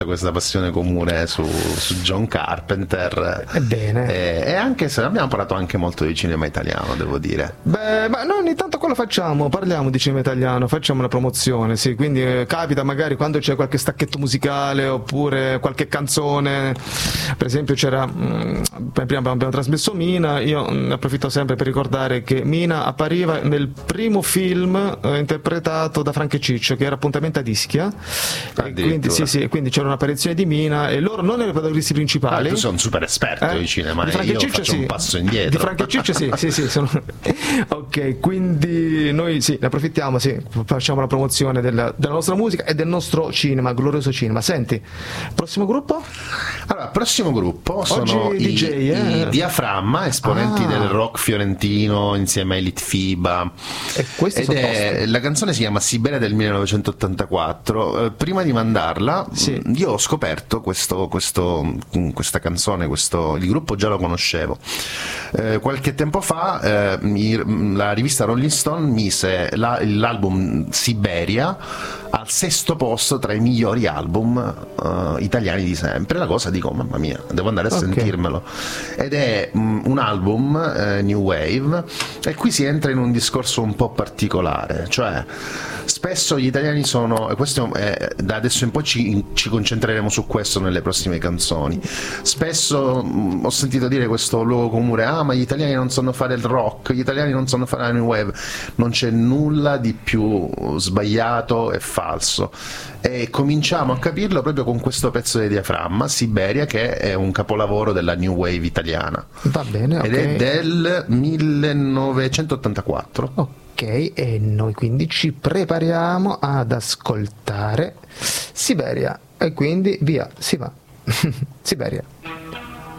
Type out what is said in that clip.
questa passione comune su John Carpenter. Ebbene. E anche se abbiamo parlato anche molto di cinema italiano, devo dire. Beh, ma noi ogni tanto quello facciamo, parliamo di cinema italiano, facciamo una promozione, sì, quindi capita magari quando c'è qualche stacchetto musicale oppure qualche canzone, per esempio c'era, prima abbiamo trasmesso Mina, io ne approfitto sempre per ricordare che Mina appariva nel primo film interpretato da Franco e Ciccio, che era Appuntamento a Ischia, e quindi c'era un'apparizione di Mina e loro non erano i protagonisti principali. Tu sei un super esperto di cinema, di Franco io Ciccio, faccio un passo indietro. Di Franco e Ciccio sì, sono... Ok, quindi noi sì, ne approfittiamo, sì, facciamo la promozione della nostra musica e del nostro cinema, glorioso cinema. Senti, prossimo gruppo? Allora, prossimo gruppo sono Oggi DJ, i Diaframma, esponenti del rock fiorentino insieme a Elite FIBA. E questi sono la canzone si chiama Siberia del 1984. Prima di mandarla, io ho scoperto questa canzone, il gruppo già lo conoscevo. Qualche tempo fa la rivista Rolling Stone mise l'album Siberia al 6° posto tra i migliori album italiani di sempre. La cosa, dico, mamma mia, devo andare a sentirmelo. Ed è un album New Wave, e qui si entra in un discorso un po' particolare, cioè spesso gli italiani sono, e questo da adesso in poi ci concentreremo su questo nelle prossime canzoni, spesso ho sentito dire questo luogo comune: ma gli italiani non sanno fare il rock, gli italiani non sanno fare la New Wave. Non c'è nulla di più sbagliato e falso, e cominciamo a capirlo proprio con questo pezzo di Diaframma, Siberia, che è un capolavoro della New Wave italiana. Va bene, ed è del 1984. Ok, e noi quindi ci prepariamo ad ascoltare Siberia, e quindi via, si va. Siberia.